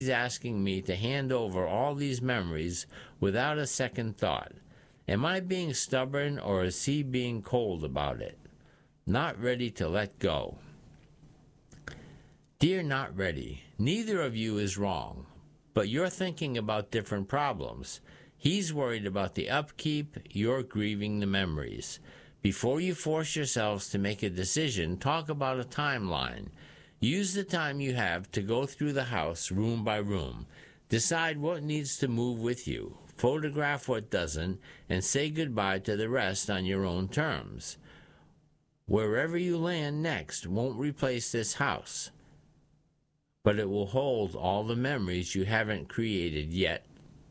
He's asking me to hand over all these memories without a second thought. Am I being stubborn, or is he being cold about it? Not ready to let go. Dear Not Ready, neither of you is wrong, but you're thinking about different problems. He's worried about the upkeep, you're grieving the memories. Before you force yourselves to make a decision, talk about a timeline. Use the time you have to go through the house room by room. Decide what needs to move with you. Photograph what doesn't, and say goodbye to the rest on your own terms. Wherever you land next won't replace this house, but it will hold all the memories you haven't created yet.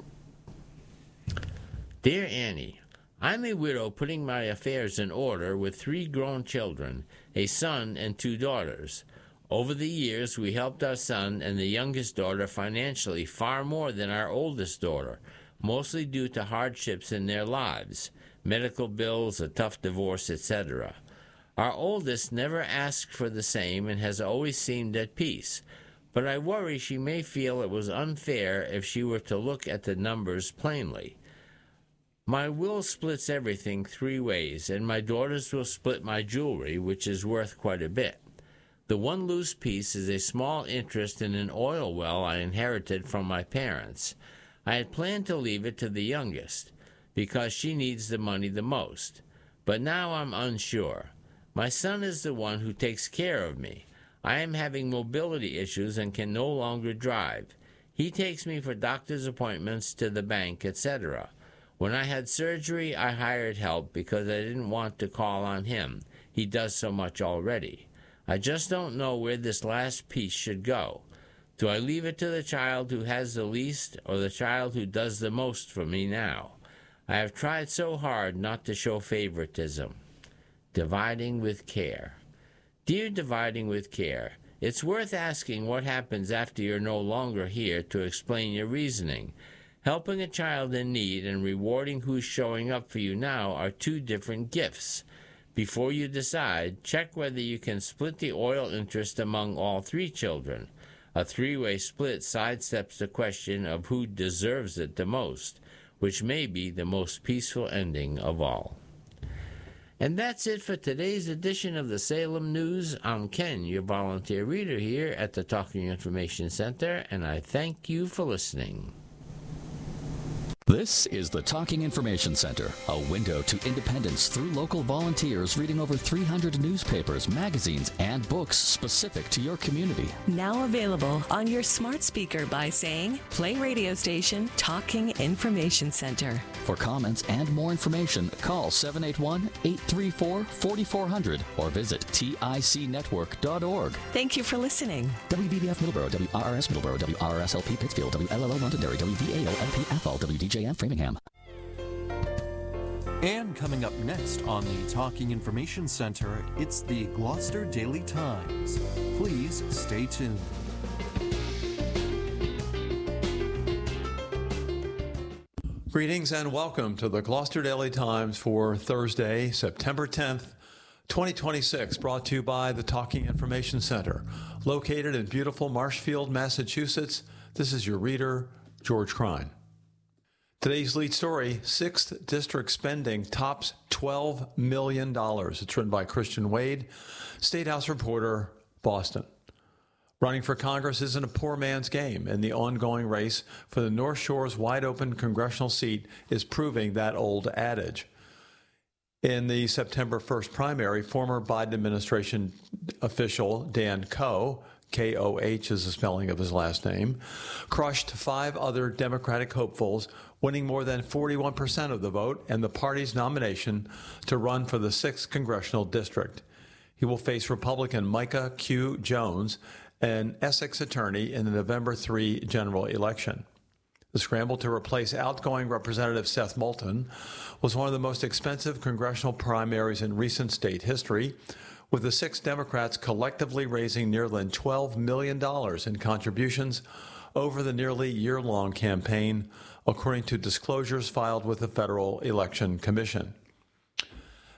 Dear Annie, I'm a widow putting my affairs in order with 3 grown children, a son and 2 daughters. Over the years, we helped our son and the youngest daughter financially far more than our oldest daughter, mostly due to hardships in their lives, medical bills, a tough divorce, etc. Our oldest never asked for the same and has always seemed at peace, but I worry she may feel it was unfair if she were to look at the numbers plainly. My will splits everything 3 ways, and my daughters will split my jewelry, which is worth quite a bit. The one loose piece is a small interest in an oil well I inherited from my parents. I had planned to leave it to the youngest, because she needs the money the most. But now I'm unsure. My son is the one who takes care of me. I am having mobility issues and can no longer drive. He takes me for doctor's appointments, to the bank, etc. When I had surgery, I hired help because I didn't want to call on him. He does so much already. I just don't know where this last piece should go. Do I leave it to the child who has the least, or the child who does the most for me now? I have tried so hard not to show favoritism. Dividing with Care. Dear Dividing with Care, it's worth asking what happens after you're no longer here to explain your reasoning. Helping a child in need and rewarding who's showing up for you now are 2 different gifts. Before you decide, check whether you can split the oil interest among all 3 children. A 3-way split sidesteps the question of who deserves it the most, which may be the most peaceful ending of all. And that's it for today's edition of the Salem News. I'm Ken, your volunteer reader here at the Talking Information Center, and I thank you for listening. This is the Talking Information Center, a window to independence through local volunteers reading over 300 newspapers, magazines, and books specific to your community. Now available on your smart speaker by saying, play radio station Talking Information Center. For comments and more information, call 781-834-4400 or visit ticnetwork.org. Thank you for listening. WVBF Middleborough, WRRS Middleborough, WRSLP Pittsfield, WLLO Londonderry, WVAO-LP Athol, WDJM Framingham. And coming up next on the Talking Information Center, it's the Gloucester Daily Times. Please stay tuned. Greetings and welcome to the Gloucester Daily Times for Thursday, September 10th, 2026, brought to you by the Talking Information Center, located in beautiful Marshfield, Massachusetts. This is your reader, George Krein. Today's lead story, 6th District spending tops $12 million. It's written by Christian Wade, State House reporter, Boston. Running for Congress isn't a poor man's game, and the ongoing race for the North Shore's wide-open congressional seat is proving that old adage. In the September 1st primary, former Biden administration official Dan Koh, K-O-H is the spelling of his last name, crushed 5 other Democratic hopefuls, winning more than 41% of the vote and the party's nomination to run for the 6th congressional district. He will face Republican Micah Q. Jones, an Essex attorney, in the November 3 general election. The scramble to replace outgoing Representative Seth Moulton was one of the most expensive congressional primaries in recent state history, with the 6 Democrats collectively raising nearly $12 million in contributions over the nearly year-long campaign, according to disclosures filed with the Federal Election Commission.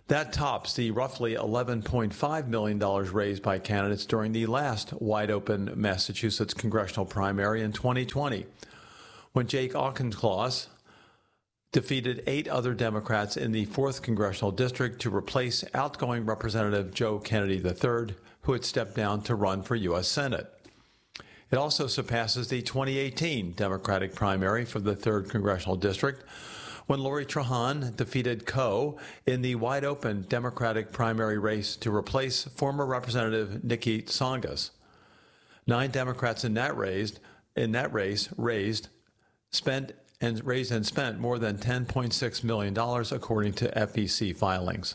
That tops the roughly $11.5 million raised by candidates during the last wide-open Massachusetts congressional primary in 2020, when Jake Auchincloss defeated 8 other Democrats in the 4th Congressional District to replace outgoing Representative Joe Kennedy III, who had stepped down to run for U.S. Senate. It also surpasses the 2018 Democratic primary for the 3rd Congressional District, when Lori Trahan defeated Coe in the wide-open Democratic primary race to replace former Representative Nikki Tsongas. 9 Democrats in that race raised and spent more than $10.6 million, according to FEC filings.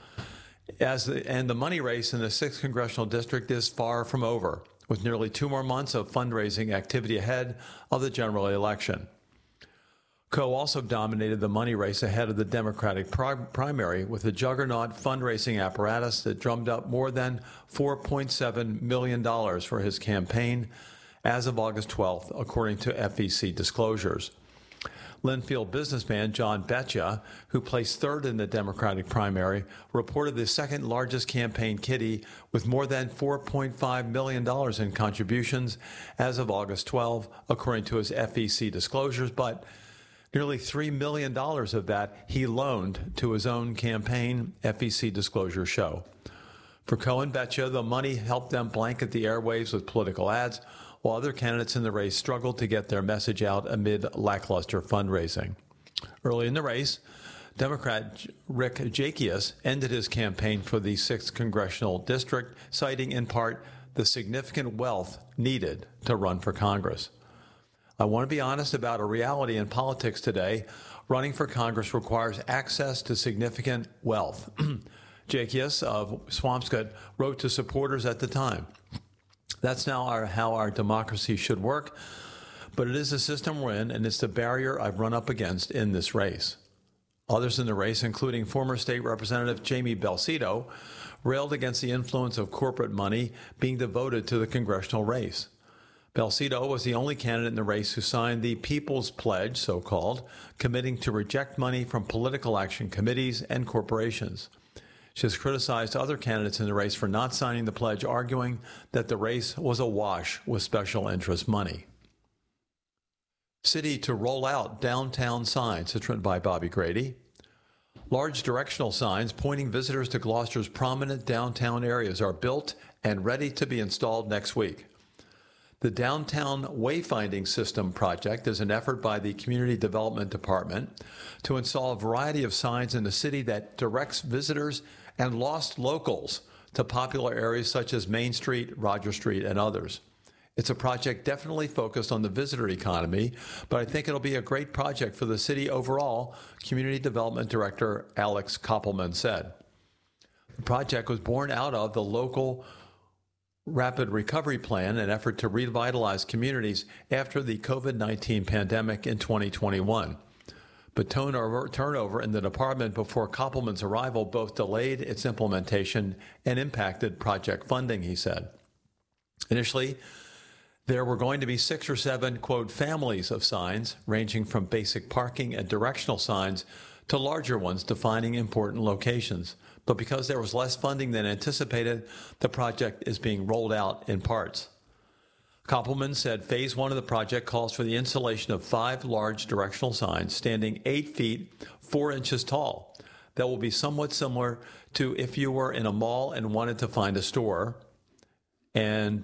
The money race in the 6th Congressional District is far from over, with nearly 2 more months of fundraising activity ahead of the general election. Coe also dominated the money race ahead of the Democratic primary with a juggernaut fundraising apparatus that drummed up more than $4.7 million for his campaign as of August 12th, according to FEC disclosures. Linfield businessman John Betcha, who placed 3rd in the Democratic primary, reported the second largest campaign kitty with more than $4.5 million in contributions as of August 12, according to his FEC disclosures, but nearly $3 million of that he loaned to his own campaign, FEC disclosures show. For Coe and Betcha, the money helped them blanket the airwaves with political ads, while other candidates in the race struggled to get their message out amid lackluster fundraising. Early in the race, Democrat Rick Jakius ended his campaign for the 6th Congressional District, citing in part the significant wealth needed to run for Congress. I want to be honest about a reality in politics today. Running for Congress requires access to significant wealth. Jakius of Swampscott wrote to supporters at the time. That's now how our democracy should work, but it is the system we're in, and it's the barrier I've run up against in this race. Others in the race, including former state representative Jamie Belcito, railed against the influence of corporate money being devoted to the congressional race. Belcito was the only candidate in the race who signed the People's Pledge, so-called, committing to reject money from political action committees and corporations. She has criticized other candidates in the race for not signing the pledge, arguing that the race was awash with special interest money. City to roll out downtown signs. It's written by Bobby Grady. Large directional signs pointing visitors to Gloucester's prominent downtown areas are built and ready to be installed next week. The Downtown Wayfinding System project is an effort by the Community Development Department to install a variety of signs in the city that directs visitors and lost locals to popular areas such as Main Street, Roger Street, and others. It's a project definitely focused on the visitor economy, but I think it'll be a great project for the city overall, Community Development Director Alex Koppelman said. The project was born out of the local Rapid Recovery Plan, an effort to revitalize communities after the COVID-19 pandemic in 2021. But turnover in the department before Koppelman's arrival both delayed its implementation and impacted project funding, he said. Initially, there were going to be 6 or 7, quote, families of signs, ranging from basic parking and directional signs to larger ones defining important locations. But because there was less funding than anticipated, the project is being rolled out in parts. Koppelman said Phase 1 of the project calls for the installation of 5 large directional signs standing 8 feet, 4 inches tall that will be somewhat similar to if you were in a mall and wanted to find a store, and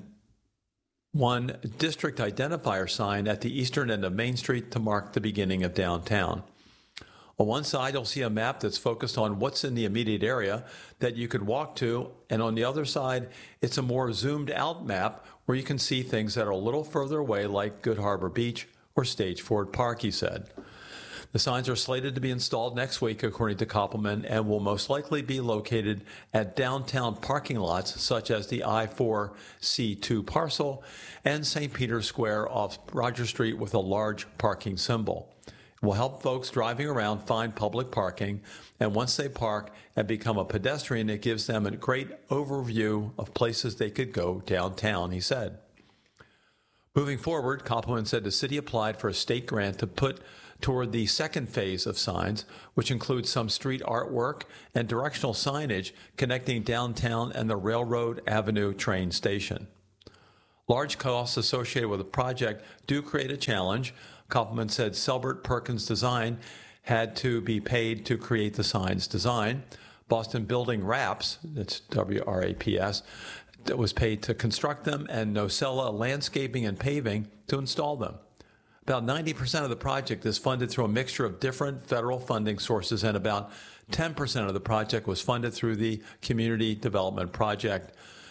1 district identifier sign at the eastern end of Main Street to mark the beginning of downtown. On one side, you'll see a map that's focused on what's in the immediate area that you could walk to, and on the other side, it's a more zoomed-out map where you can see things that are a little further away, like Good Harbor Beach or Stage Ford Park, he said. The signs are slated to be installed next week, according to Koppelman, and will most likely be located at downtown parking lots such as the I-4C2 parcel and St. Peter's Square off Roger Street with a large parking symbol. It will help folks driving around find public parking, and once they park and become a pedestrian, it gives them a great overview of places they could go downtown, he said. Moving forward, Koppelman said the city applied for a state grant to put toward the second phase of signs, which includes some street artwork and directional signage connecting downtown and the Railroad Avenue train station. Large costs associated with the project do create a challenge. Koppelman said Selbert Perkins Design had to be paid to create the signs design. Boston Building Wraps, that's WRAPS, that was paid to construct them, and Nocella Landscaping and Paving to install them. About 90% of the project is funded through a mixture of different federal funding sources, and about 10% of the project was funded through the Community Development Project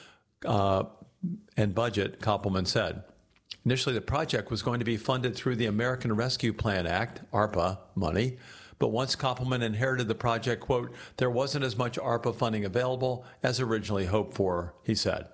and budget, Koppelman said. Initially, the project was going to be funded through the American Rescue Plan Act, ARPA, money. But once Koppelman inherited the project, quote, there wasn't as much ARPA funding available as originally hoped for, he said.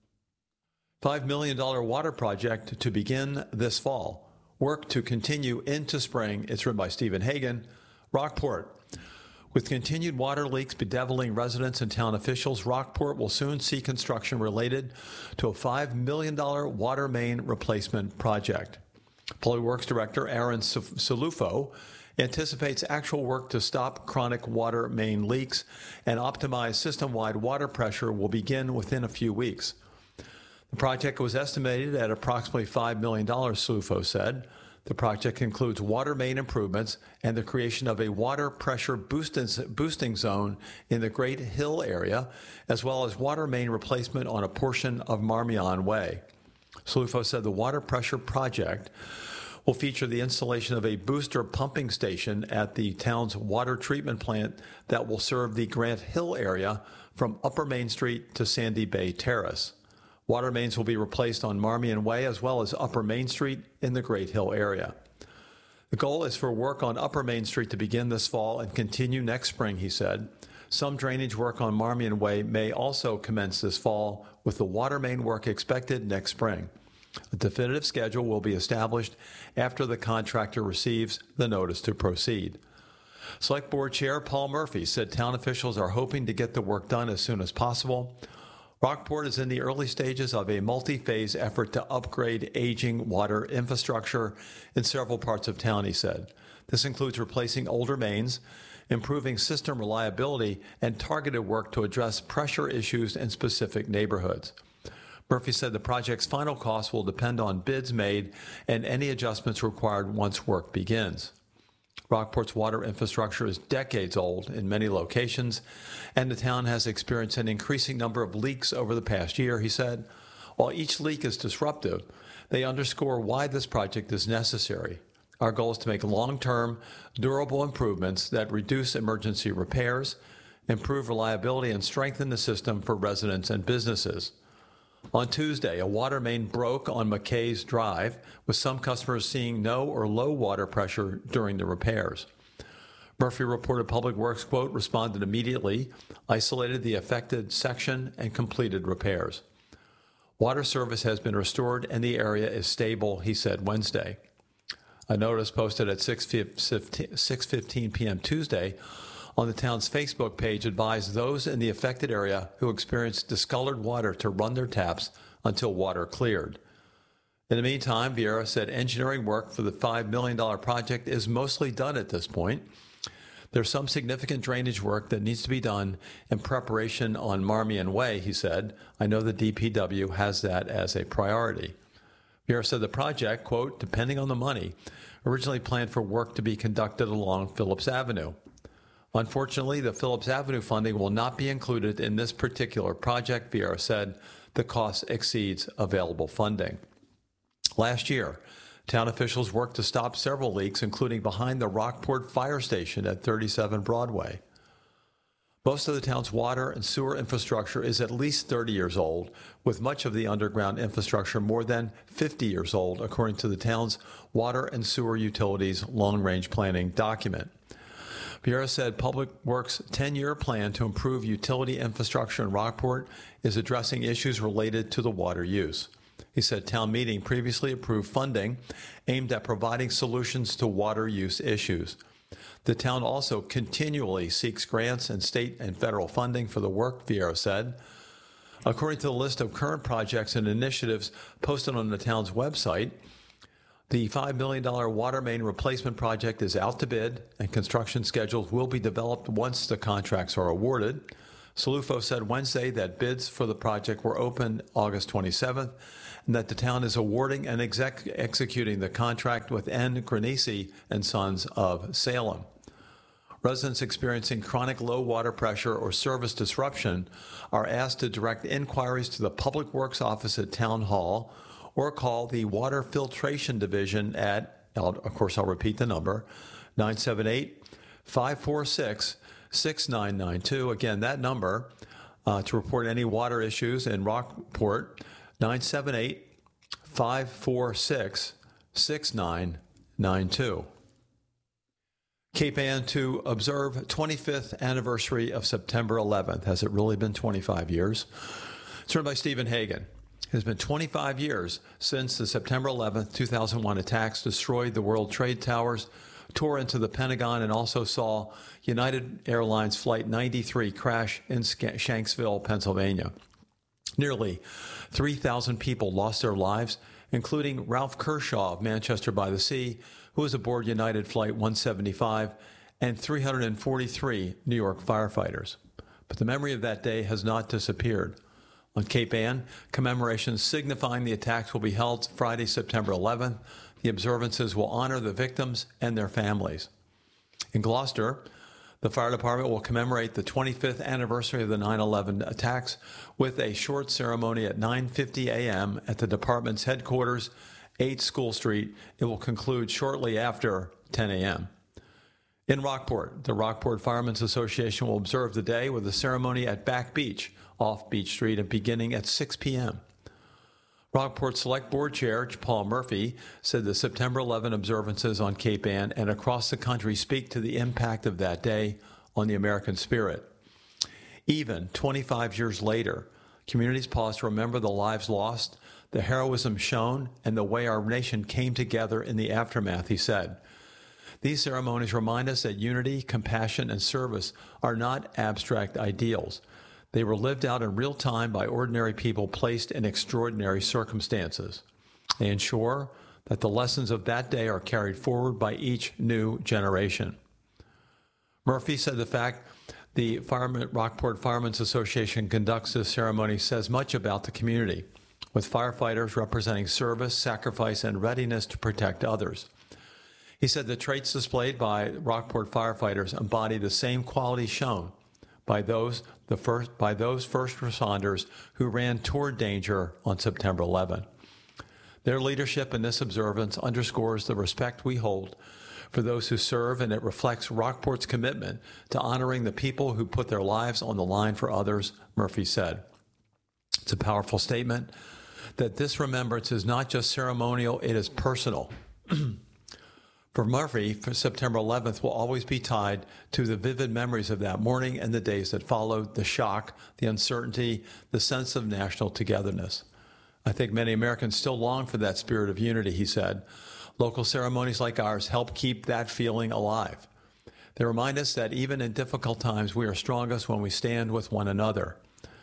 $5 million water project to begin this fall. Work to continue into spring. It's written by Stephen Hagan. Rockport. With continued water leaks bedeviling residents and town officials, Rockport will soon see construction related to a $5 million water main replacement project. Public Works Director Aaron Salufo anticipates actual work to stop chronic water main leaks and optimize system-wide water pressure will begin within a few weeks. The project was estimated at approximately $5 million, Salufo said. The project includes water main improvements and the creation of a water pressure boosting zone in the Great Hill area, as well as water main replacement on a portion of Marmion Way. Salufo said the water pressure project will feature the installation of a booster pumping station at the town's water treatment plant that will serve the Grant Hill area from Upper Main Street to Sandy Bay Terrace. Water mains will be replaced on Marmion Way as well as Upper Main Street in the Great Hill area. The goal is for work on Upper Main Street to begin this fall and continue next spring, he said. Some drainage work on Marmion Way may also commence this fall, with the water main work expected next spring. A definitive schedule will be established after the contractor receives the notice to proceed. Select Board Chair Paul Murphy said town officials are hoping to get the work done as soon as possible. Rockport is in the early stages of a multi-phase effort to upgrade aging water infrastructure in several parts of town, he said. This includes replacing older mains, improving system reliability, and targeted work to address pressure issues in specific neighborhoods. Murphy said the project's final cost will depend on bids made and any adjustments required once work begins. Rockport's water infrastructure is decades old in many locations, and the town has experienced an increasing number of leaks over the past year, he said. While each leak is disruptive, they underscore why this project is necessary. Our goal is to make long-term, durable improvements that reduce emergency repairs, improve reliability, and strengthen the system for residents and businesses. On Tuesday, a water main broke on McKay's Drive, with some customers seeing no or low water pressure during the repairs. Murphy reported Public Works, quote, responded immediately, isolated the affected section, and completed repairs. Water service has been restored and the area is stable, he said Wednesday. A notice posted at 6:15 p.m. Tuesday on the town's Facebook page advised those in the affected area who experienced discolored water to run their taps until water cleared. In the meantime, Vieira said engineering work for the $5 million project is mostly done at this point. There's some significant drainage work that needs to be done in preparation on Marmion Way, he said. I know the DPW has that as a priority. Vieira said the project, quote, depending on the money, originally planned for work to be conducted along Phillips Avenue. Unfortunately, the Phillips Avenue funding will not be included in this particular project, Vieira said. The cost exceeds available funding. Last year, town officials worked to stop several leaks, including behind the Rockport Fire Station at 37 Broadway. Most of the town's water and sewer infrastructure is at least 30 years old, with much of the underground infrastructure more than 50 years old, according to the town's Water and Sewer Utilities Long-Range Planning document. Vieira said Public Works' 10-year plan to improve utility infrastructure in Rockport is addressing issues related to the water use. He said town meeting previously approved funding aimed at providing solutions to water use issues. The town also continually seeks grants and state and federal funding for the work, Vieira said. According to the list of current projects and initiatives posted on the town's website, the $5 million water main replacement project is out to bid, and construction schedules will be developed once the contracts are awarded. Salufo said Wednesday that bids for the project were open August 27th, and that the town is awarding and executing the contract with N. Granisi and Sons of Salem. Residents experiencing chronic low water pressure or service disruption are asked to direct inquiries to the Public Works Office at Town Hall or call the Water Filtration Division at, of course, I'll repeat the number, 978-546-6992. Again, that number to report any water issues in Rockport, 978-546-6992. Cape Ann to observe 25th anniversary of September 11th. Has it really been 25 years? It's written by Stephen Hagan. It has been 25 years since the September 11th, 2001 attacks destroyed the World Trade Towers, tore into the Pentagon, and also saw United Airlines Flight 93 crash in Shanksville, Pennsylvania. Nearly 3,000 people lost their lives, including Ralph Kershaw of Manchester by the Sea, who was aboard United Flight 175, and 343 New York firefighters. But the memory of that day has not disappeared. On Cape Ann, commemorations signifying the attacks will be held Friday, September 11th. The observances will honor the victims and their families. In Gloucester, the fire department will commemorate the 25th anniversary of the 9/11 attacks with a short ceremony at 9:50 a.m. at the department's headquarters, 8 School Street. It will conclude shortly after 10 a.m. In Rockport, the Rockport Firemen's Association will observe the day with a ceremony at Back Beach off Beach Street and beginning at 6 p.m. Rockport Select Board Chair Paul Murphy said the September 11 observances on Cape Ann and across the country speak to the impact of that day on the American spirit. Even 25 years later, communities pause to remember the lives lost, the heroism shown, and the way our nation came together in the aftermath, he said. These ceremonies remind us that unity, compassion, and service are not abstract ideals. They were lived out in real time by ordinary people placed in extraordinary circumstances. They ensure that the lessons of that day are carried forward by each new generation. Murphy said the fact the Rockport Firemen's Association conducts this ceremony says much about the community, with firefighters representing service, sacrifice, and readiness to protect others. He said the traits displayed by Rockport firefighters embody the same qualities shown by those first responders who ran toward danger on September 11. Their leadership in this observance underscores the respect we hold for those who serve, and it reflects Rockport's commitment to honoring the people who put their lives on the line for others, Murphy said. It's a powerful statement that this remembrance is not just ceremonial, it is personal. For Murphy, September 11th will always be tied to the vivid memories of that morning and the days that followed, the shock, the uncertainty, the sense of national togetherness. I think many Americans still long for that spirit of unity, he said. Local ceremonies like ours help keep that feeling alive. They remind us that even in difficult times, we are strongest when we stand with one another.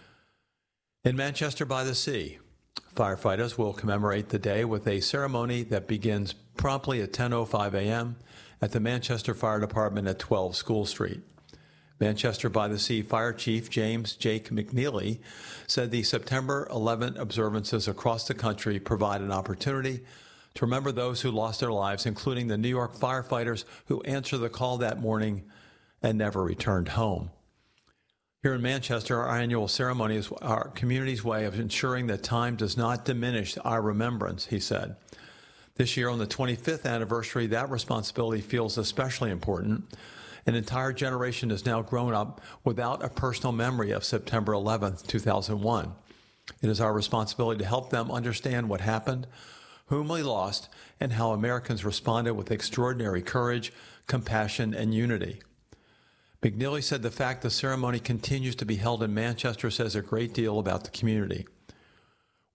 In Manchester by the Sea, firefighters will commemorate the day with a ceremony that begins promptly at 10:05 a.m. at the Manchester Fire Department at 12 School Street. Manchester by the Sea Fire Chief James Jake McNeely said the September 11 observances across the country provide an opportunity to remember those who lost their lives, including the New York firefighters who answered the call that morning and never returned home. Here in Manchester, our annual ceremony is our community's way of ensuring that time does not diminish our remembrance, he said. This year, on the 25th anniversary, that responsibility feels especially important. An entire generation has now grown up without a personal memory of September 11th, 2001. It is our responsibility to help them understand what happened, whom we lost, and how Americans responded with extraordinary courage, compassion, and unity. McNeely said the fact the ceremony continues to be held in Manchester says a great deal about the community.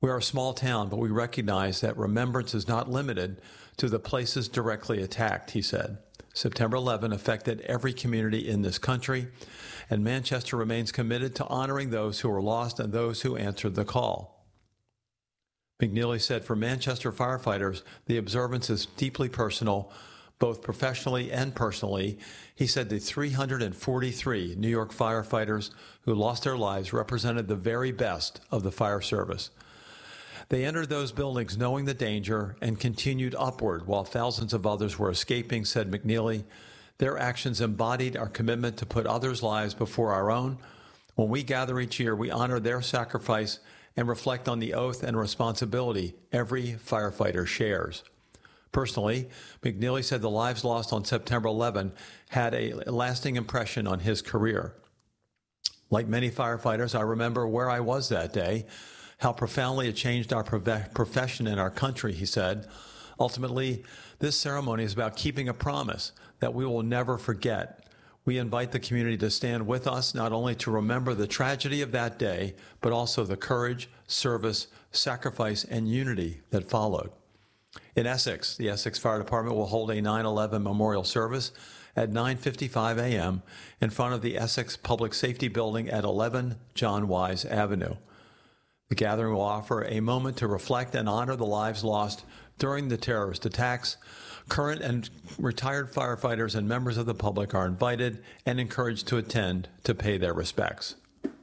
We are a small town, but we recognize that remembrance is not limited to the places directly attacked, he said. September 11 affected every community in this country, and Manchester remains committed to honoring those who were lost and those who answered the call. McNeely said for Manchester firefighters, the observance is deeply personal, both professionally and personally. He said the 343 New York firefighters who lost their lives represented the very best of the fire service. They entered those buildings knowing the danger and continued upward while thousands of others were escaping, said McNeely. Their actions embodied our commitment to put others' lives before our own. When we gather each year, we honor their sacrifice and reflect on the oath and responsibility every firefighter shares. Personally, McNeely said the lives lost on September 11 had a lasting impression on his career. Like many firefighters, I remember where I was that day, how profoundly it changed our profession and our country, he said. Ultimately, this ceremony is about keeping a promise that we will never forget. We invite the community to stand with us, not only to remember the tragedy of that day, but also the courage, service, sacrifice, and unity that followed. In Essex, the Essex Fire Department will hold a 9/11 memorial service at 9:55 a.m. in front of the Essex Public Safety Building at 11 John Wise Avenue. The gathering will offer a moment to reflect and honor the lives lost during the terrorist attacks. Current and retired firefighters and members of the public are invited and encouraged to attend to pay their respects.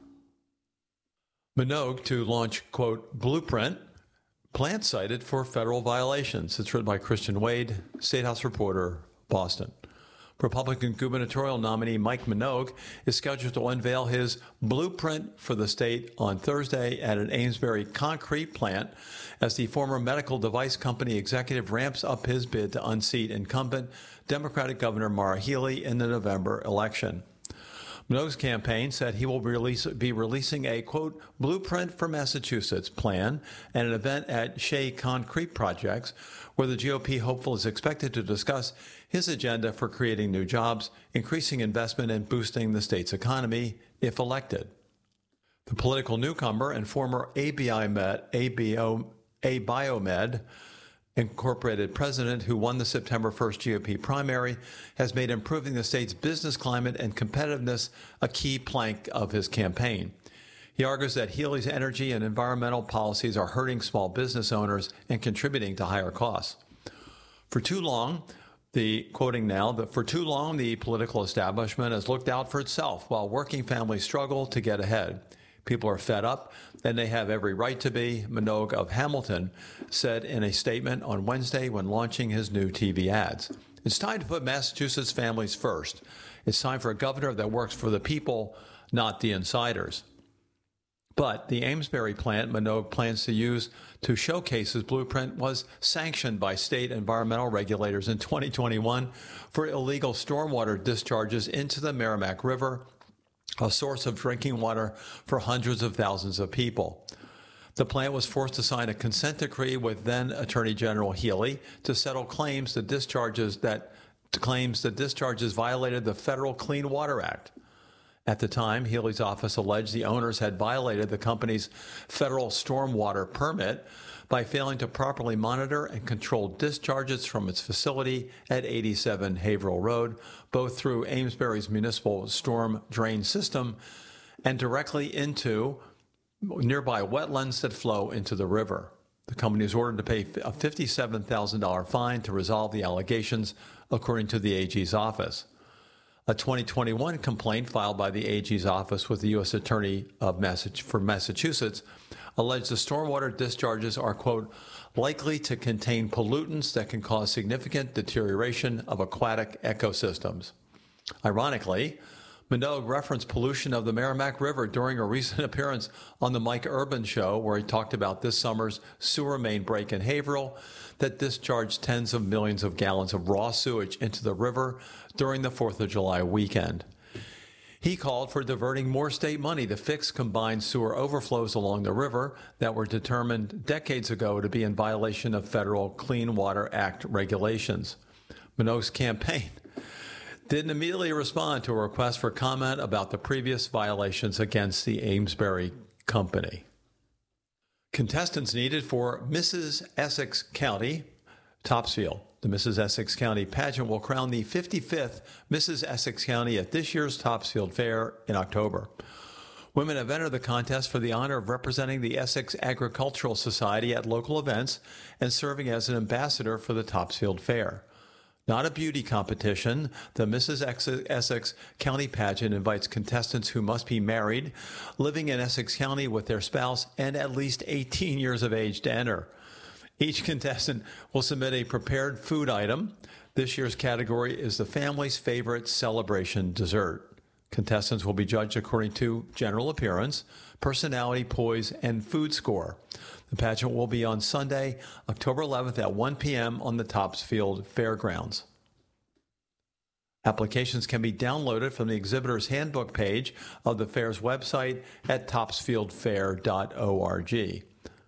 Minogue to launch, quote, blueprint, plant cited for federal violations. It's written by Christian Wade, State House reporter, Boston. Republican gubernatorial nominee Mike Minogue is scheduled to unveil his blueprint for the state on Thursday at an Amesbury concrete plant as the former medical device company executive ramps up his bid to unseat incumbent Democratic Governor Maura Healey in the November election. Minogue's campaign said he will be releasing a, quote, blueprint for Massachusetts plan at an event at Shea Concrete Projects, where the GOP hopeful is expected to discuss his agenda for creating new jobs, increasing investment, and boosting the state's economy if elected. The political newcomer and former Abiomed Incorporated president who won the September 1st GOP primary has made improving the state's business climate and competitiveness a key plank of his campaign. He argues that Healey's energy and environmental policies are hurting small business owners and contributing to higher costs. For too long, the political establishment has looked out for itself while working families struggle to get ahead. People are fed up, and they have every right to be, Minogue of Hamilton said in a statement on Wednesday when launching his new TV ads. It's time to put Massachusetts families first. It's time for a governor that works for the people, not the insiders. But the Amesbury plant Minogue plans to use to showcase his blueprint was sanctioned by state environmental regulators in 2021 for illegal stormwater discharges into the Merrimack River, a source of drinking water for hundreds of thousands of people. The plant was forced to sign a consent decree with then Attorney General Healey to settle claims the discharges violated the Federal Clean Water Act. At the time, Healey's office alleged the owners had violated the company's federal stormwater permit by failing to properly monitor and control discharges from its facility at 87 Haverhill Road, both through Amesbury's municipal storm drain system and directly into nearby wetlands that flow into the river. The company is ordered to pay a $57,000 fine to resolve the allegations, according to the AG's office. A 2021 complaint filed by the AG's office with the U.S. Attorney for Massachusetts alleged the stormwater discharges are, quote, likely to contain pollutants that can cause significant deterioration of aquatic ecosystems. Ironically, Minogue referenced pollution of the Merrimack River during a recent appearance on the Mike Urban Show, where he talked about this summer's sewer main break in Haverhill that discharged tens of millions of gallons of raw sewage into the river during the 4th of July weekend. He called for diverting more state money to fix combined sewer overflows along the river that were determined decades ago to be in violation of federal Clean Water Act regulations. Minogue's campaign didn't immediately respond to a request for comment about the previous violations against the Amesbury company. Contestants needed for Mrs. Essex County, Topsfield. The Mrs. Essex County pageant will crown the 55th Mrs. Essex County at this year's Topsfield Fair in October. Women have entered the contest for the honor of representing the Essex Agricultural Society at local events and serving as an ambassador for the Topsfield Fair. Not a beauty competition, the Mrs. Essex County pageant invites contestants who must be married, living in Essex County with their spouse, and at least 18 years of age to enter. Each contestant will submit a prepared food item. This year's category is the family's favorite celebration dessert. Contestants will be judged according to general appearance, personality, poise, and food score. The pageant will be on Sunday, October 11th at 1 p.m. on the Topsfield Fairgrounds. Applications can be downloaded from the exhibitor's handbook page of the fair's website at topsfieldfair.org.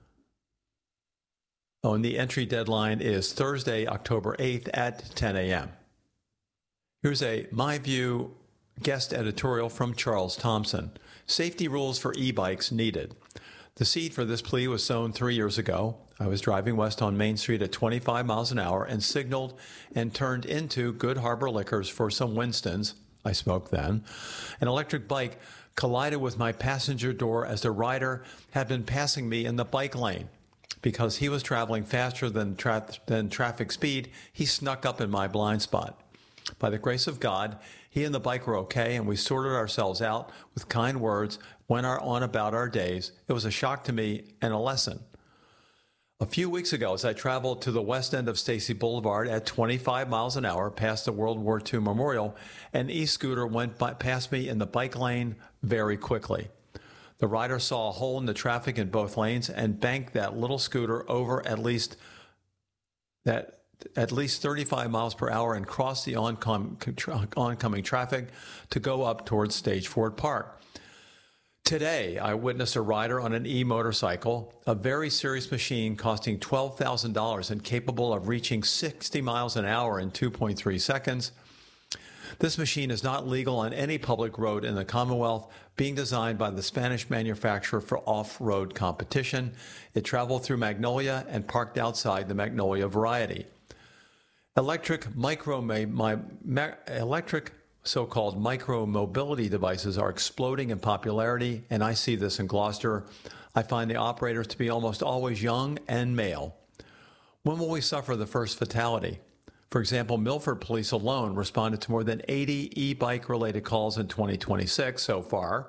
Oh, and the entry deadline is Thursday, October 8th at 10 a.m. Here's a My View guest editorial from Charles Thompson. Safety rules for e-bikes needed. The seed for this plea was sown 3 years ago. I was driving west on Main Street at 25 miles an hour and signaled and turned into Good Harbor Liquors for some Winstons. I smoked then. An electric bike collided with my passenger door as the rider had been passing me in the bike lane. Because he was traveling faster than traffic speed, he snuck up in my blind spot. By the grace of God, he and the bike were okay, and we sorted ourselves out with kind words, went on about our days. It was a shock to me and a lesson. A few weeks ago, as I traveled to the west end of Stacy Boulevard at 25 miles an hour past the World War II Memorial, an e-scooter went past me in the bike lane very quickly. The rider saw a hole in the traffic in both lanes and banked that little scooter over at least 35 miles per hour and crossed the oncoming traffic to go up towards Stageford Park. Today, I witnessed a rider on an e-motorcycle, a very serious machine costing $12,000 and capable of reaching 60 miles an hour in 2.3 seconds. This machine is not legal on any public road in the Commonwealth, being designed by the Spanish manufacturer for off-road competition. It traveled through Magnolia and parked outside the Magnolia variety. Electric so-called micro-mobility devices are exploding in popularity, and I see this in Gloucester. I find the operators to be almost always young and male. When will we suffer the first fatality? For example, Milford Police alone responded to more than 80 e-bike-related calls in 2026 so far,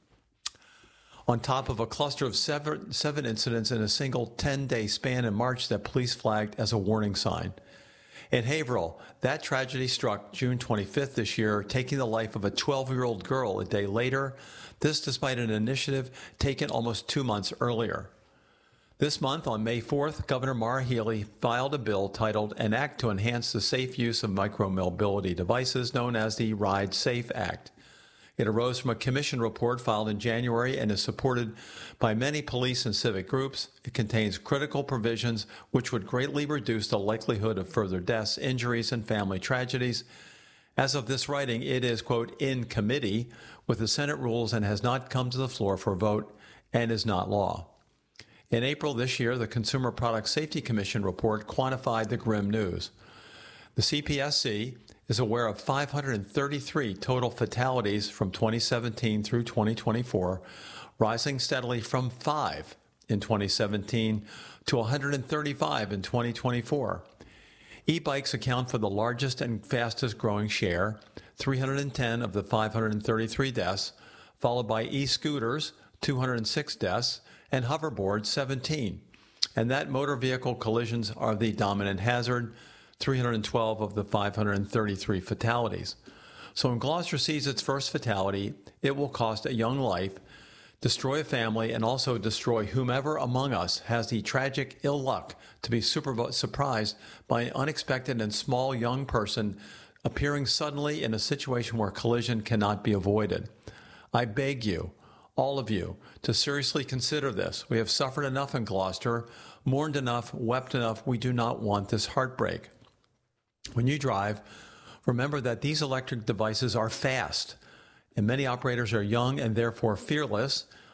on top of a cluster of seven incidents in a single 10-day span in March that police flagged as a warning sign. In Haverhill, that tragedy struck June 25th this year, taking the life of a 12-year-old girl a day later, this despite an initiative taken almost 2 months earlier. This month, on May 4th, Governor Maura Healey filed a bill titled An Act to Enhance the Safe Use of Micromobility Devices, known as the Ride Safe Act. It arose from a commission report filed in January and is supported by many police and civic groups. It contains critical provisions which would greatly reduce the likelihood of further deaths, injuries, and family tragedies. As of this writing, it is, quote, in committee with the Senate rules and has not come to the floor for a vote and is not law. In April this year, the Consumer Product Safety Commission report quantified the grim news. The CPSC is aware of 533 total fatalities from 2017 through 2024, rising steadily from 5 in 2017 to 135 in 2024. E-bikes account for the largest and fastest growing share, 310 of the 533 deaths, followed by e-scooters, 206 deaths, and hoverboards, 17. And that motor vehicle collisions are the dominant hazard, 312 of the 533 fatalities. So when Gloucester sees its first fatality, it will cost a young life, destroy a family, and also destroy whomever among us has the tragic ill luck to be surprised by an unexpected and small young person appearing suddenly in a situation where collision cannot be avoided. I beg you, all of you, to seriously consider this. We have suffered enough in Gloucester, mourned enough, wept enough. We do not want this heartbreak. When you drive, remember that these electric devices are fast, and many operators are young and therefore fearless.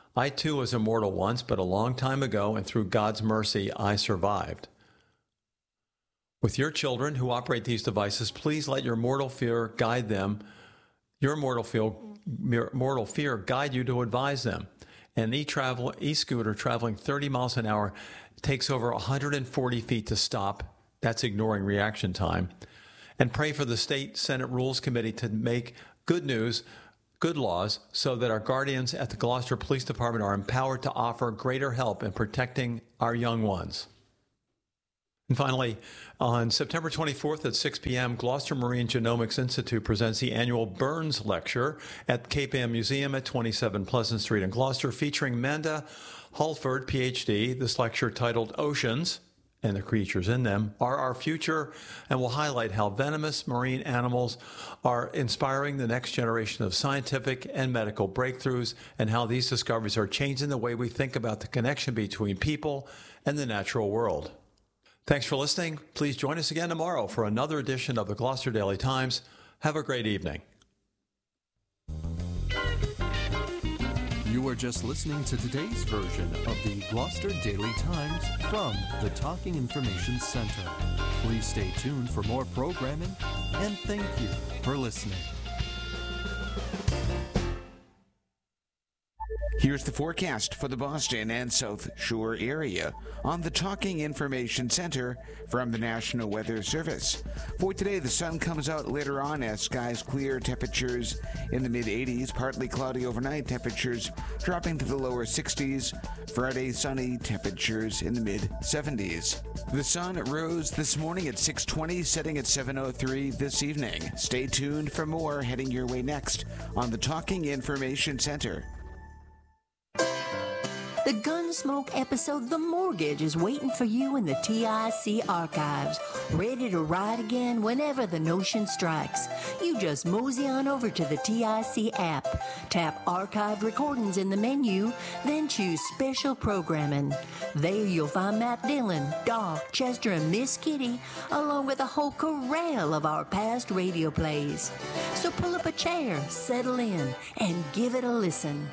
I too was immortal once, but a long time ago, and through God's mercy, I survived. With your children who operate these devices, please let your mortal fear guide them. Your mortal fear guide you to advise them. An e-scooter traveling 30 miles an hour takes over 140 feet to stop. That's ignoring reaction time. And pray for the State Senate Rules Committee to make good laws so that our guardians at the Gloucester Police Department are empowered to offer greater help in protecting our young ones. And finally, on September 24th at 6 p.m., Gloucester Marine Genomics Institute presents the annual Burns Lecture at Cape Ann Museum at 27 Pleasant Street in Gloucester, featuring Manda Hulford, Ph.D. This lecture, titled Oceans and the Creatures in Them, Are Our Future, and will highlight how venomous marine animals are inspiring the next generation of scientific and medical breakthroughs, and how these discoveries are changing the way we think about the connection between people and the natural world. Thanks for listening. Please join us again tomorrow for another edition of the Gloucester Daily Times. Have a great evening. You are just listening to today's version of the Gloucester Daily Times from the Talking Information Center. Please stay tuned for more programming, and thank you for listening. Here's the forecast for the Boston and South Shore area on the Talking Information Center from the National Weather Service. For today, the sun comes out later on as skies clear, temperatures in the mid-80s, partly cloudy overnight, temperatures dropping to the lower 60s. Friday, sunny, temperatures in the mid-70s. The sun rose this morning at 6:20, setting at 7:03 this evening. Stay tuned for more heading your way next on the Talking Information Center. The Gunsmoke episode, The Mortgage, is waiting for you in the TIC archives, ready to ride again whenever the notion strikes. You just mosey on over to the TIC app, tap Archived Recordings in the menu, then choose Special Programming. There you'll find Matt Dillon, Doc, Chester, and Miss Kitty, along with a whole corral of our past radio plays. So pull up a chair, settle in, and give it a listen.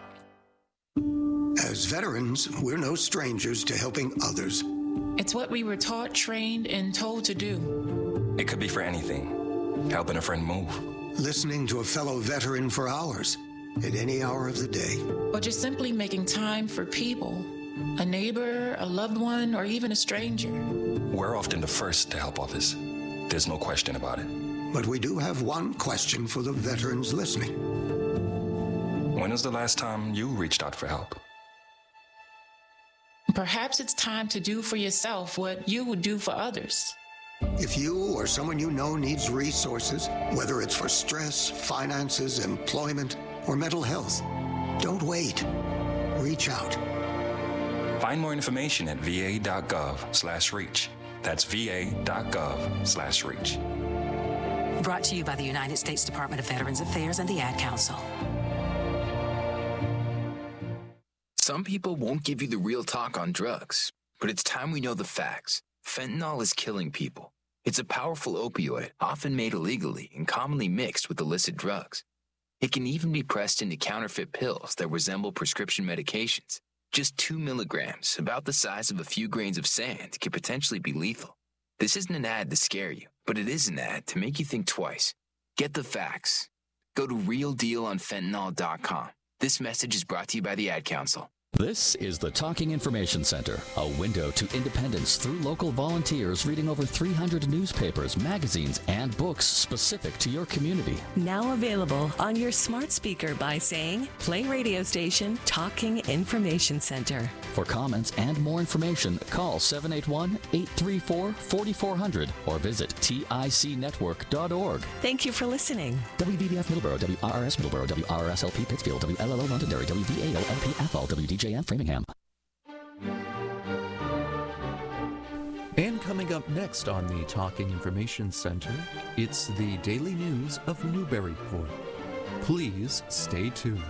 As veterans, we're no strangers to helping others. It's what we were taught, trained, and told to do. It could be for anything. Helping a friend move. Listening to a fellow veteran for hours, at any hour of the day. Or just simply making time for people. A neighbor, a loved one, or even a stranger. We're often the first to help others. There's no question about it. But we do have one question for the veterans listening. When was the last time you reached out for help? Perhaps it's time to do for yourself what you would do for others. If you or someone you know needs resources, whether it's for stress, finances, employment, or mental health, don't wait. Reach out. Find more information at va.gov/reach. That's va.gov/reach. Brought to you by the United States Department of Veterans Affairs and the Ad Council. Some people won't give you the real talk on drugs, but it's time we know the facts. Fentanyl is killing people. It's a powerful opioid, often made illegally and commonly mixed with illicit drugs. It can even be pressed into counterfeit pills that resemble prescription medications. Just 2 milligrams, about the size of a few grains of sand, could potentially be lethal. This isn't an ad to scare you, but it is an ad to make you think twice. Get the facts. Go to realdealonfentanyl.com. This message is brought to you by the Ad Council. This is the Talking Information Center, a window to independence through local volunteers reading over 300 newspapers, magazines, and books specific to your community. Now available on your smart speaker by saying, play radio station Talking Information Center. For comments and more information, call 781-834-4400 or visit ticnetwork.org. Thank you for listening. WVBF Middleborough, WRRS Middleborough, WRSLP Pittsfield, WLLO Londonderry, WVAO-LP Athol, WDJM Framingham. And coming up next on the Talking Information Center, it's the Daily News of Newburyport. Please stay tuned.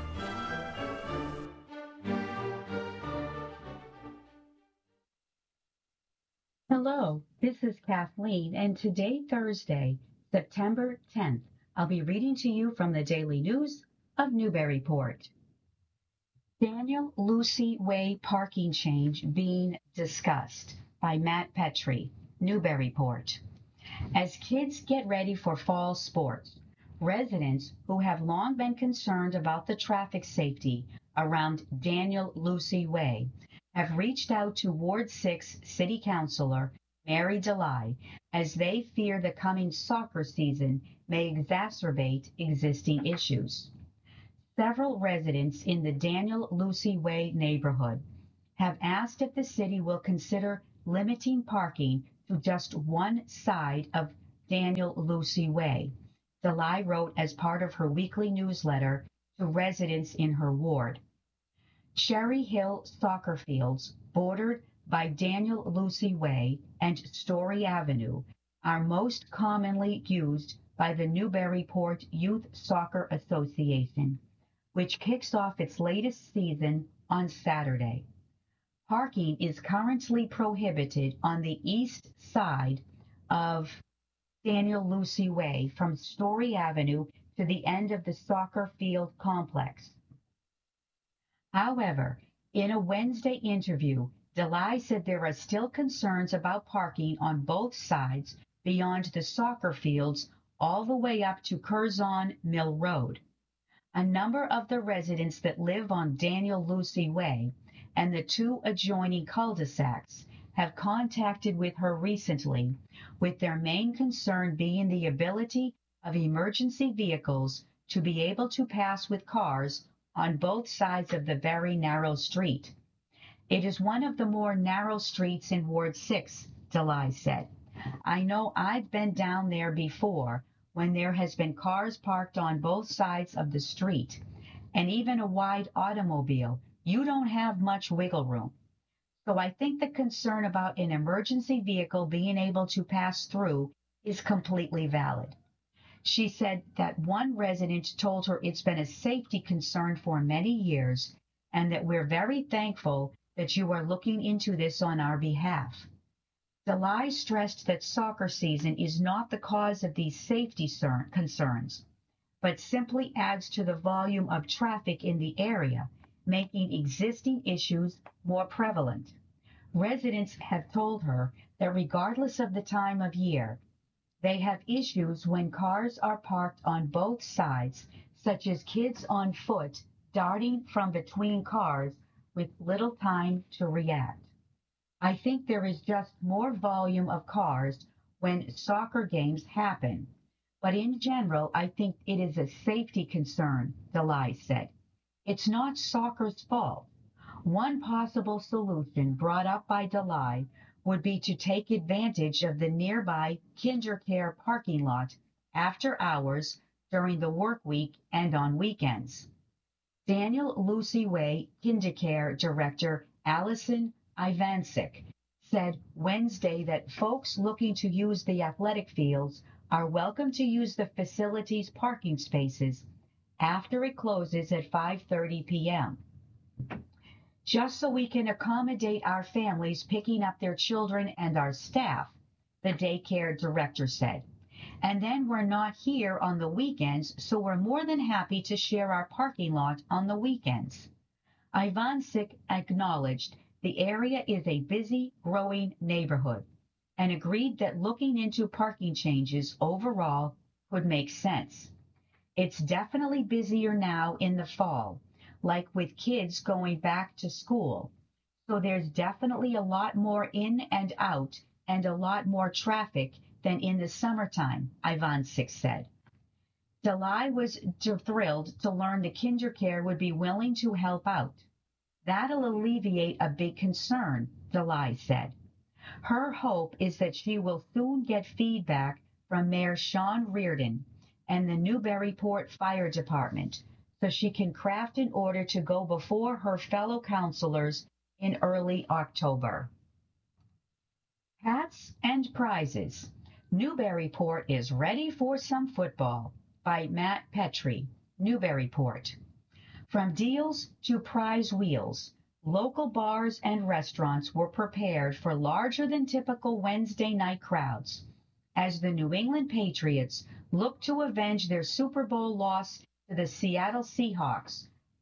Hello, this is Kathleen, and today, Thursday, September 10th, I'll be reading to you from the Daily News of Newburyport. Daniel Lucy Way parking change being discussed by Matt Petrie, Newburyport. As kids get ready for fall sports, residents who have long been concerned about the traffic safety around Daniel Lucy Way have reached out to Ward 6 City Councilor Mary DeLye as they fear the coming soccer season may exacerbate existing issues. Several residents in the Daniel Lucy Way neighborhood have asked if the city will consider limiting parking to just one side of Daniel Lucy Way, DeLye wrote as part of her weekly newsletter to residents in her ward. Cherry Hill soccer fields, bordered by Daniel Lucy Way and Story Avenue, are most commonly used by the Newburyport Youth Soccer Association, which kicks off its latest season on Saturday. Parking is currently prohibited on the east side of Daniel Lucy Way from Story Avenue to the end of the soccer field complex. However, in a Wednesday interview, DeLye said there are still concerns about parking on both sides beyond the soccer fields all the way up to Curzon Mill Road. A number of the residents that live on Daniel Lucy Way and the two adjoining cul-de-sacs have contacted with her recently, with their main concern being the ability of emergency vehicles to be able to pass with cars on both sides of the very narrow street. It is one of the more narrow streets in Ward 6, DeLye said. I know I've been down there before when there has been cars parked on both sides of the street, and even a wide automobile. You don't have much wiggle room. So I think the concern about an emergency vehicle being able to pass through is completely valid. She said that one resident told her it's been a safety concern for many years and that we're very thankful that you are looking into this on our behalf. DeLye stressed that soccer season is not the cause of these safety concerns, but simply adds to the volume of traffic in the area, making existing issues more prevalent. Residents have told her that regardless of the time of year, they have issues when cars are parked on both sides, such as kids on foot darting from between cars with little time to react. I think there is just more volume of cars when soccer games happen, but in general, I think it is a safety concern, DeLye said. It's not soccer's fault. One possible solution brought up by DeLye would be to take advantage of the nearby KinderCare parking lot after hours during the work week and on weekends. Daniel Lucy Way KinderCare Director Allison Ivancic said Wednesday that folks looking to use the athletic fields are welcome to use the facility's parking spaces after it closes at 5:30 p.m. Just so we can accommodate our families picking up their children and our staff, the daycare director said. And then we're not here on the weekends, so we're more than happy to share our parking lot on the weekends. Ivancic acknowledged the area is a busy, growing neighborhood and agreed that looking into parking changes overall could make sense. It's definitely busier now in the fall, like with kids going back to school. So there's definitely a lot more in and out and a lot more traffic than in the summertime, Ivancic said. DeLye was thrilled to learn the KinderCare would be willing to help out. That'll alleviate a big concern, DeLye said. Her hope is that she will soon get feedback from Mayor Sean Reardon and the Newburyport Fire Department so she can craft an order to go before her fellow councilors in early October. Hats and prizes. Newburyport is ready for some football by Matt Petrie, Newburyport. From deals to prize wheels, local bars and restaurants were prepared for larger than typical Wednesday night crowds as the New England Patriots look to avenge their Super Bowl loss to the Seattle Seahawks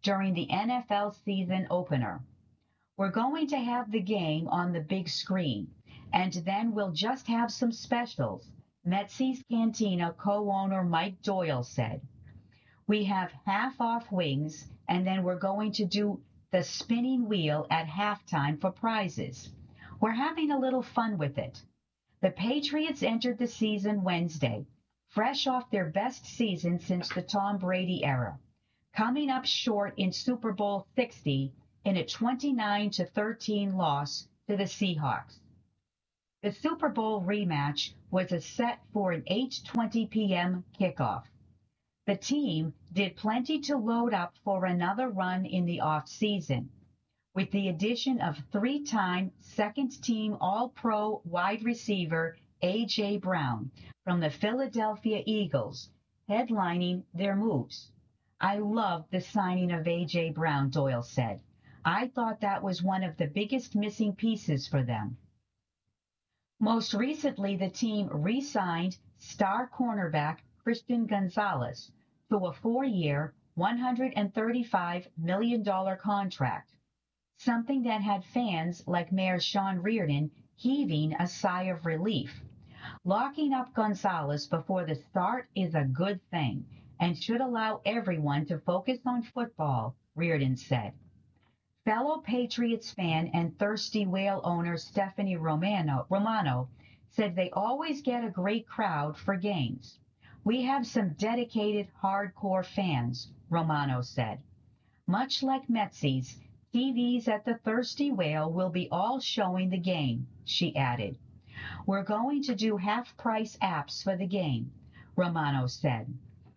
during the NFL season opener. We're going to have the game on the big screen, and then we'll just have some specials, Metsy's Cantina co-owner Mike Doyle said. We have half-off wings, and then we're going to do the spinning wheel at halftime for prizes. We're having a little fun with it. The Patriots entered the season Wednesday, fresh off their best season since the Tom Brady era, coming up short in Super Bowl 60 in a 29-13 loss to the Seahawks. The Super Bowl rematch was set for an 8:20 p.m. kickoff. The team did plenty to load up for another run in the offseason, with the addition of three-time second-team All-Pro wide receiver A.J. Brown from the Philadelphia Eagles, headlining their moves. I loved the signing of A.J. Brown, Doyle said. I thought that was one of the biggest missing pieces for them. Most recently, the team re-signed star cornerback Christian Gonzalez to a 4-year, $135 million contract, something that had fans like Mayor Sean Reardon heaving a sigh of relief. Locking up Gonzalez before the start is a good thing and should allow everyone to focus on football, Reardon said. Fellow Patriots fan and Thirsty Whale owner Stephanie Romano said they always get a great crowd for games. We have some dedicated, hardcore fans, Romano said. Much like Metsy's, TVs at the Thirsty Whale will be all showing the game, she added. We're going to do half-price apps for the game, Romano said.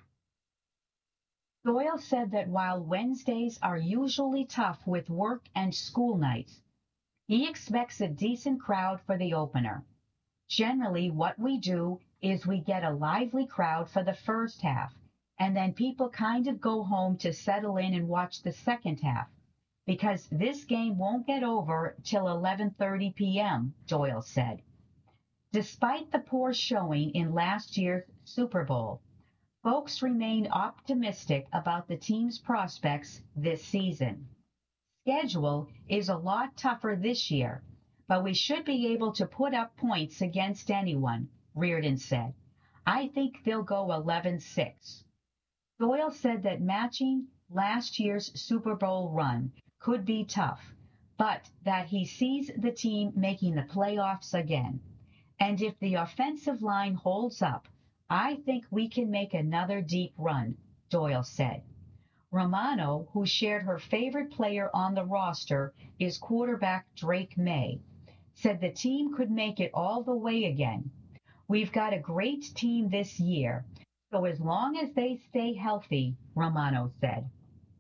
Doyle said that while Wednesdays are usually tough with work and school nights, he expects a decent crowd for the opener. Generally, what we do is we get a lively crowd for the first half, and then people kind of go home to settle in and watch the second half, because this game won't get over till 11:30 p.m., Doyle said. Despite the poor showing in last year's Super Bowl, folks remain optimistic about the team's prospects this season. Schedule is a lot tougher this year, but we should be able to put up points against anyone, Reardon said. I think they'll go 11-6. Doyle said that matching last year's Super Bowl run could be tough, but that he sees the team making the playoffs again. And if the offensive line holds up, I think we can make another deep run, Doyle said. Romano, who shared her favorite player on the roster is quarterback Drake May, said the team could make it all the way again. We've got a great team this year, so as long as they stay healthy, Romano said.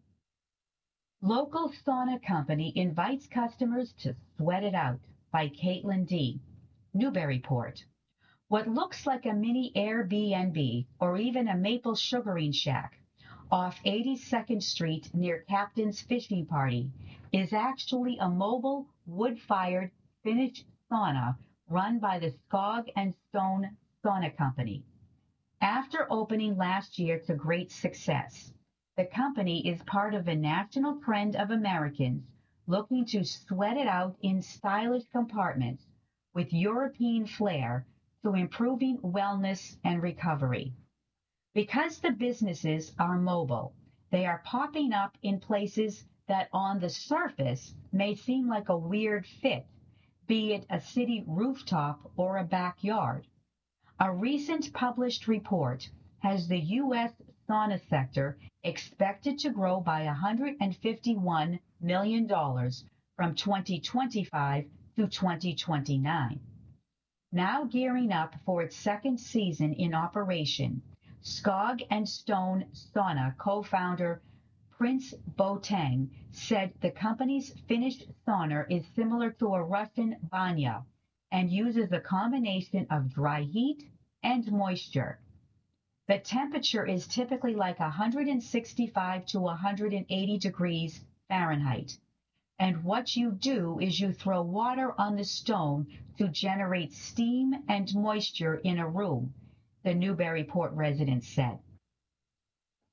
Local sauna company invites customers to sweat it out by Caitlin D., Newburyport. What looks like a mini Airbnb or even a maple sugaring shack off 82nd Street near Captain's Fishing Party is actually a mobile, wood-fired Finnish sauna run by the Skog and Stone Sauna Company. After opening last year to great success, the company is part of a national trend of Americans looking to sweat it out in stylish compartments with European flair to improving wellness and recovery. Because the businesses are mobile, they are popping up in places that on the surface may seem like a weird fit, be it a city rooftop or a backyard. A recent published report has the U.S. sauna sector expected to grow by $151 million from 2025 to 2029. Now gearing up for its second season in operation, Skog and Stone Sauna co-founder Prince Boateng said the company's Finnish sauna is similar to a Russian banya and uses a combination of dry heat and moisture. The temperature is typically like 165 to 180 degrees Fahrenheit. And what you do is you throw water on the stone to generate steam and moisture in a room, the Newburyport resident said.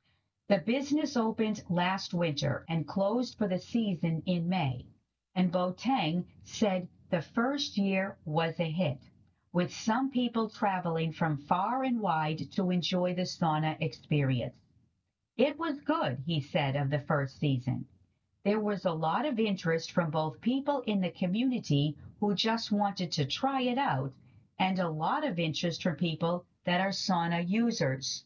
The business opened last winter and closed for the season in May, and Boateng said the first year was a hit, with some people traveling from far and wide to enjoy the sauna experience. It was good, he said of the first season. There was a lot of interest from both people in the community who just wanted to try it out, and a lot of interest from people that are sauna users.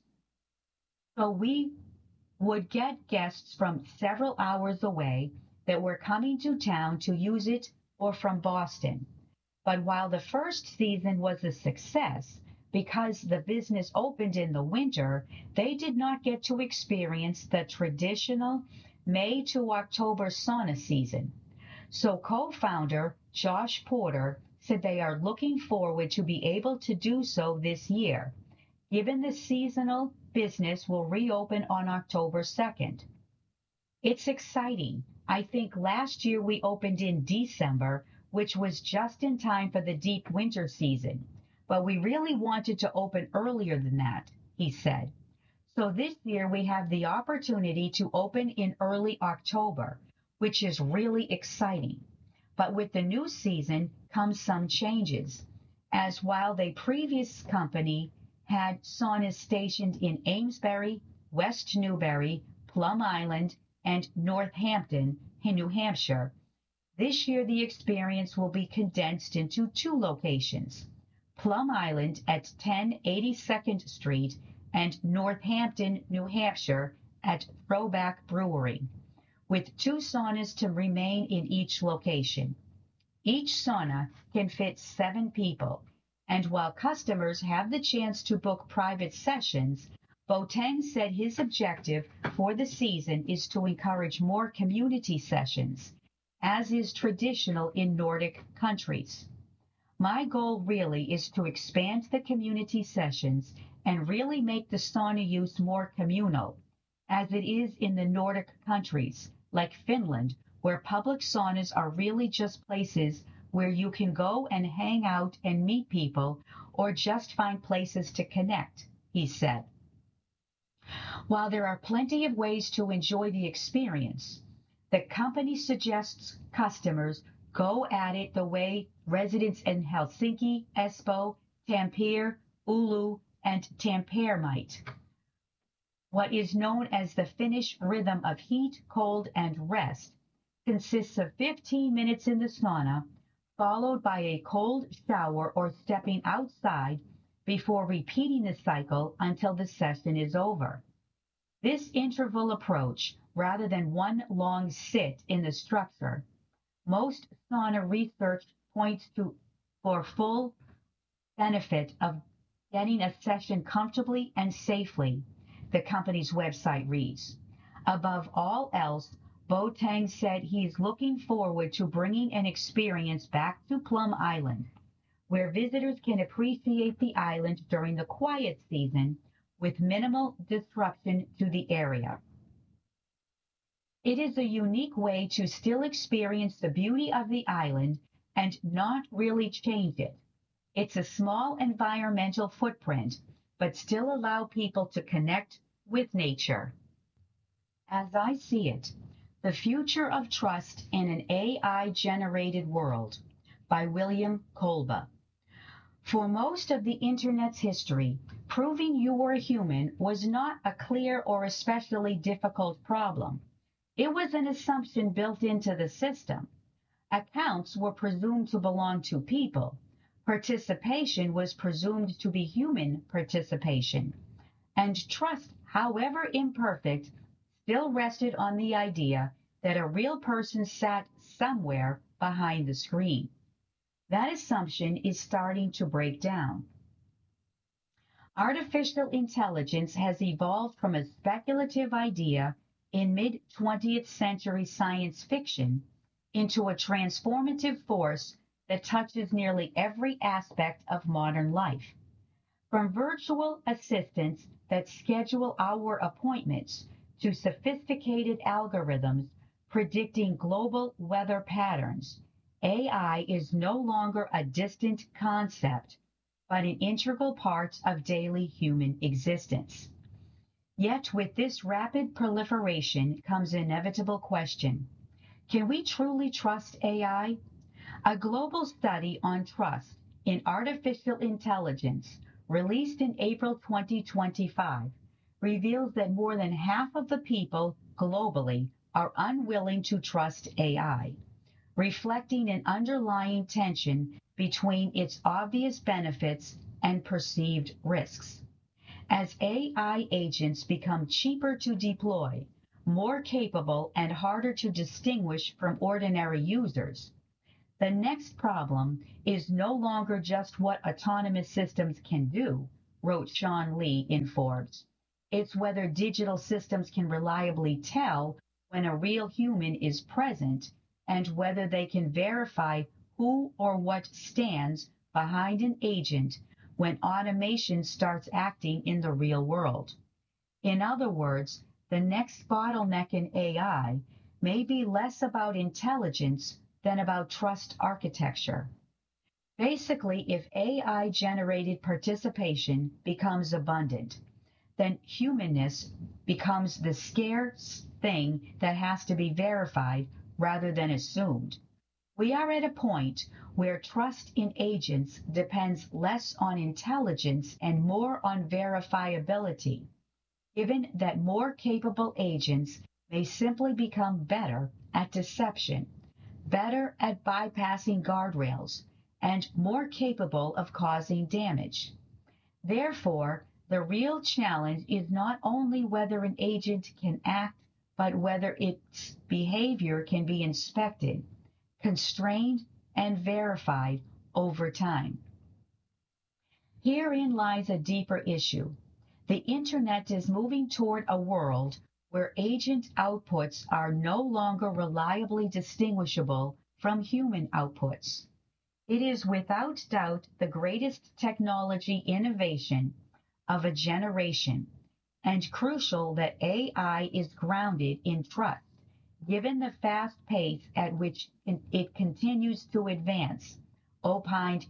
So we would get guests from several hours away that were coming to town to use it or from Boston. But while the first season was a success, because the business opened in the winter, they did not get to experience the traditional May to October sauna season. So co-founder Josh Porter said they are looking forward to be able to do so this year, given the seasonal business will reopen on October 2nd. It's exciting. I think last year we opened in December, which was just in time for the deep winter season, but we really wanted to open earlier than that, he said. So this year we have the opportunity to open in early October, which is really exciting. But with the new season comes some changes, as while the previous company had saunas stationed in Amesbury, West Newbury, Plum Island, and Northampton in New Hampshire, this year the experience will be condensed into 2 locations, Plum Island at 1082nd Street and Northampton, New Hampshire at Throwback Brewery, with 2 saunas to remain in each location. Each sauna can fit 7 people, and while customers have the chance to book private sessions, Boateng said his objective for the season is to encourage more community sessions, as is traditional in Nordic countries. My goal really is to expand the community sessions and really make the sauna use more communal, as it is in the Nordic countries, like Finland, where public saunas are really just places where you can go and hang out and meet people or just find places to connect, he said. While there are plenty of ways to enjoy the experience, the company suggests customers go at it the way residents in Helsinki, Espoo, Tampere, Oulu, and Tampere might. What is known as the Finnish rhythm of heat, cold, and rest consists of 15 minutes in the sauna, followed by a cold shower or stepping outside before repeating the cycle until the session is over. This interval approach, rather than one long sit in the structure, most sauna research points to for full benefit of getting a session comfortably and safely, the company's website reads. Above all else, Boateng said he's looking forward to bringing an experience back to Plum Island, where visitors can appreciate the island during the quiet season with minimal disruption to the area. It is a unique way to still experience the beauty of the island and not really change it. It's a small environmental footprint, but still allow people to connect with nature. As I see it, The Future of Trust in an AI-Generated World by William Kolbe. For most of the Internet's history, proving you were human was not a clear or especially difficult problem. It was an assumption built into the system. Accounts were presumed to belong to people. Participation was presumed to be human participation. And trust, however imperfect, still rested on the idea that a real person sat somewhere behind the screen. That assumption is starting to break down. Artificial intelligence has evolved from a speculative idea in mid-20th century science fiction into a transformative force that touches nearly every aspect of modern life. From virtual assistants that schedule our appointments to sophisticated algorithms predicting global weather patterns, AI is no longer a distant concept, but an integral part of daily human existence. Yet with this rapid proliferation comes an inevitable question. Can we truly trust AI? A global study on trust in artificial intelligence released in April 2025 reveals that more than half of the people globally are unwilling to trust AI, reflecting an underlying tension between its obvious benefits and perceived risks. As AI agents become cheaper to deploy, more capable and harder to distinguish from ordinary users, the next problem is no longer just what autonomous systems can do, wrote Sean Lee in Forbes. It's whether digital systems can reliably tell when a real human is present and whether they can verify who or what stands behind an agent when automation starts acting in the real world. In other words, the next bottleneck in AI may be less about intelligence than about trust architecture. Basically, if AI-generated participation becomes abundant, then humanness becomes the scarce thing that has to be verified rather than assumed. We are at a point where trust in agents depends less on intelligence and more on verifiability, given that more capable agents may simply become better at deception, better at bypassing guardrails, and more capable of causing damage. Therefore, the real challenge is not only whether an agent can act, but whether its behavior can be inspected, constrained, and verified over time. Herein lies a deeper issue. The Internet is moving toward a world where agent outputs are no longer reliably distinguishable from human outputs. It is without doubt the greatest technology innovation of a generation, and crucial that AI is grounded in trust, given the fast pace at which it continues to advance, opined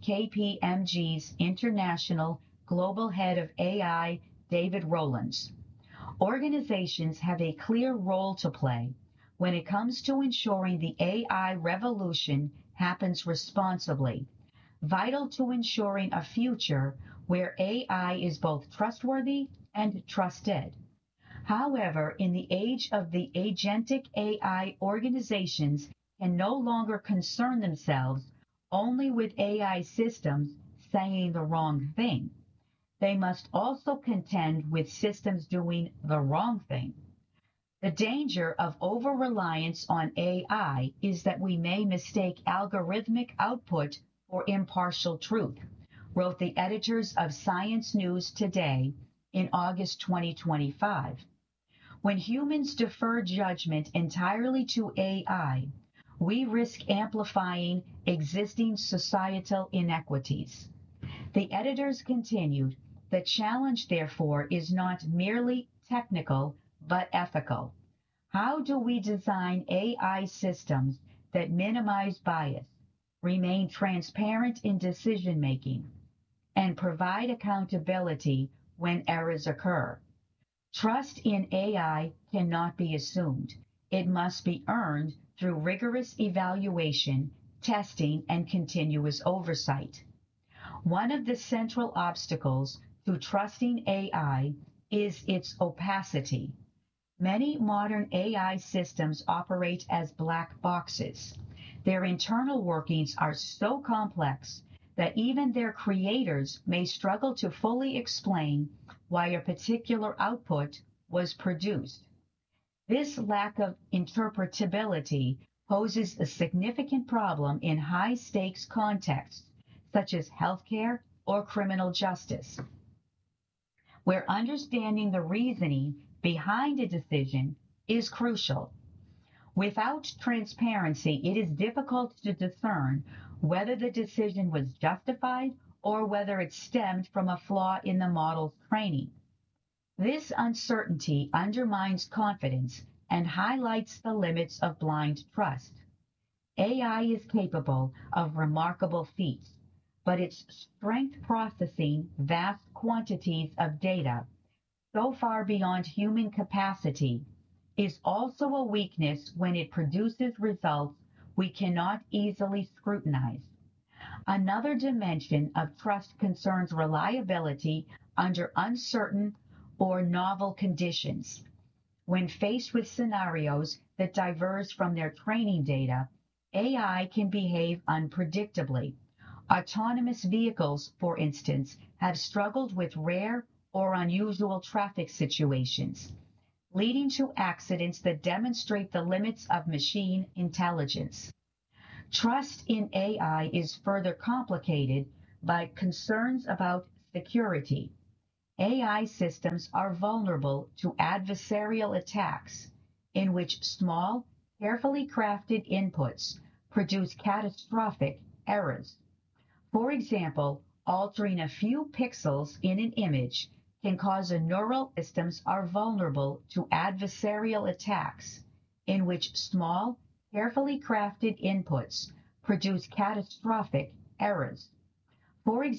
KPMG's International Global Head of AI, David Rowlands. Organizations have a clear role to play when it comes to ensuring the AI revolution happens responsibly, vital to ensuring a future where AI is both trustworthy and trusted. However, in the age of the agentic AI, organizations can no longer concern themselves only with AI systems saying the wrong thing. They must also contend with systems doing the wrong thing. The danger of over-reliance on AI is that we may mistake algorithmic output for impartial truth, wrote the editors of Science News Today in August 2025. When humans defer judgment entirely to AI, we risk amplifying existing societal inequities. The editors continued, the challenge, therefore, is not merely technical, but ethical. How do we design AI systems that minimize bias, remain transparent in decision-making, and provide accountability when errors occur? Trust in AI cannot be assumed. It must be earned through rigorous evaluation, testing, and continuous oversight. One of the central obstacles to trusting AI is its opacity. Many modern AI systems operate as black boxes. Their internal workings are so complex that even their creators may struggle to fully explain why a particular output was produced. This lack of interpretability poses a significant problem in high-stakes contexts, such as healthcare or criminal justice, where understanding the reasoning behind a decision is crucial. Without transparency, it is difficult to discern whether the decision was justified or whether it stemmed from a flaw in the model's training. This uncertainty undermines confidence and highlights the limits of blind trust. AI is capable of remarkable feats, but its strength processing vast quantities of data so far beyond human capacity, is also a weakness when it produces results we cannot easily scrutinize. Another dimension of trust concerns reliability under uncertain or novel conditions. When faced with scenarios that diverge from their training data, AI can behave unpredictably. Autonomous vehicles, for instance, have struggled with rare or unusual traffic situations, leading to accidents that demonstrate the limits of machine intelligence. Trust in AI is further complicated by concerns about security. AI systems are vulnerable to adversarial attacks in which small, carefully crafted inputs produce catastrophic errors. For example, altering a few pixels in an image can cause neural systems are vulnerable to adversarial attacks in which small, carefully crafted inputs produce catastrophic errors. For example,